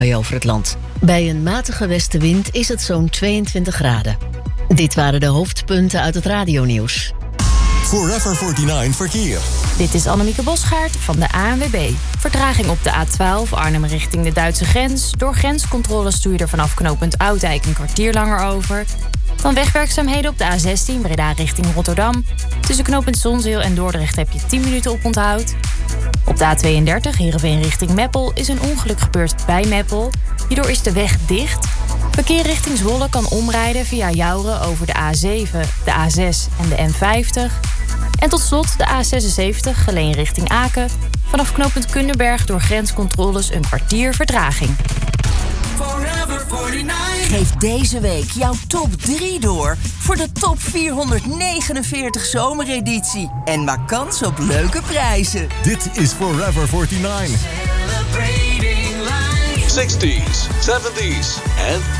over het land. Bij een matige westenwind is het zo'n 22 graden. Dit waren de hoofdpunten uit het radionieuws. Forever 49 verkeer. Dit is Annemieke Bosgaard van de ANWB. Vertraging op de A12 Arnhem richting de Duitse grens. Door grenscontroles stuur je er vanaf knooppunt Oudijk een kwartier langer over. Dan wegwerkzaamheden op de A16 Breda richting Rotterdam. Tussen knooppunt Zonzeel en Dordrecht heb je 10 minuten oponthoud. Op de A32 Heerenveen richting Meppel is een ongeluk gebeurd bij Meppel. Hierdoor is de weg dicht. Verkeer richting Zwolle kan omrijden via Jouren over de A7, de A6 en de N50. En tot slot de A76 Geleen richting Aken. Vanaf knooppunt Kunderberg door grenscontroles een kwartier vertraging. Geef deze week jouw top 3 door voor de top 449 zomereditie. En maak kans op leuke prijzen. Dit is Forever 49. 60s, 70s en